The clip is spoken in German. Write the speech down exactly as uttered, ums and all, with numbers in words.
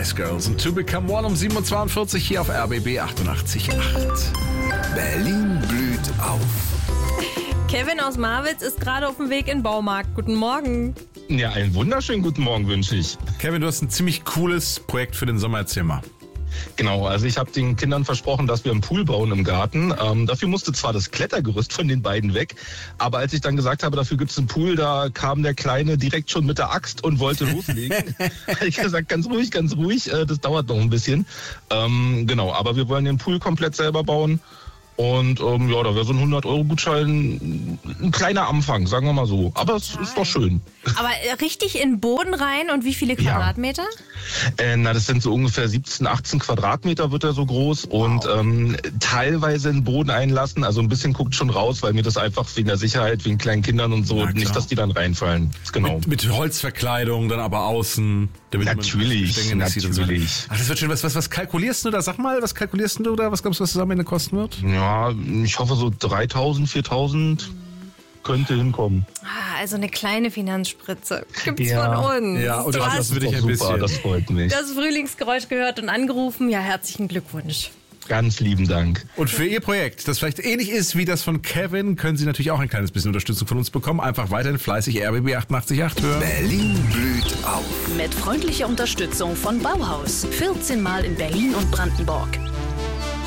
Spice Girls und To Become One um sieben Uhr zweiundvierzig hier auf R B B achtundachtzig Komma acht. Berlin blüht auf. Kevin aus Marwitz ist gerade auf dem Weg in den Baumarkt. Guten Morgen. Ja, einen wunderschönen guten Morgen wünsche ich. Kevin, du hast ein ziemlich cooles Projekt für den Sommer. Erzähl mal. Genau, also ich habe den Kindern versprochen, dass wir einen Pool bauen im Garten. Ähm, dafür musste zwar das Klettergerüst von den beiden weg, aber als ich dann gesagt habe, dafür gibt's einen Pool, da kam der Kleine direkt schon mit der Axt und wollte loslegen. Habe ich gesagt, ganz ruhig, ganz ruhig, äh, das dauert noch ein bisschen. Ähm, genau, aber wir wollen den Pool komplett selber bauen. Und ähm, ja, da wäre so ein hundert-Euro-Gutschein ein kleiner Anfang, sagen wir mal so. Aber es ist doch schön. Aber richtig in den Boden rein und wie viele Quadratmeter? Ja. Äh, na, das sind so ungefähr siebzehn, achtzehn Quadratmeter wird er so groß. Wow. Und ähm, teilweise in den Boden einlassen. Also ein bisschen guckt schon raus, weil mir das einfach wegen der Sicherheit, wegen kleinen Kindern und so, nicht, dass die dann reinfallen. Genau. Mit, mit Holzverkleidung, dann aber außen. Damit natürlich, man natürlich. So. Ach, das wird schön. Was, was, was kalkulierst du da? Sag mal, was kalkulierst du da? Was glaubst du, was das am Ende kosten wird? Ja, ich hoffe so dreitausend, viertausend könnte hinkommen. Ah, also eine kleine Finanzspritze gibt's ja. von uns. Ja, und du das, hast das würde ich ein super, bisschen. Das freut mich. das Frühlingsgeräusch gehört und angerufen. Ja, herzlichen Glückwunsch. Ganz lieben Dank. Und für Ihr Projekt, das vielleicht ähnlich ist wie das von Kevin, können Sie natürlich auch ein kleines bisschen Unterstützung von uns bekommen. Einfach weiterhin fleißig R B B achtundachtzig Komma acht hören. Berlin blüht auf. Mit freundlicher Unterstützung von Bauhaus. vierzehn Mal in Berlin und Brandenburg.